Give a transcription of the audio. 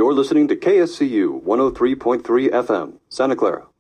You're listening to KSCU 103.3 FM, Santa Clara.